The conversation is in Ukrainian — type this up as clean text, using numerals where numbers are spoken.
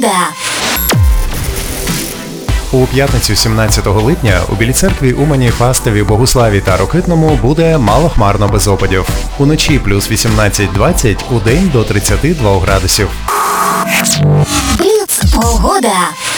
Погода. У п'ятницю 17 липня у Білій Церкві, Умані, Фастові, Богуславі та Рокитному буде малохмарно без опадів. Уночі плюс 18-20, удень до 32 градусів. Бліц. Погода.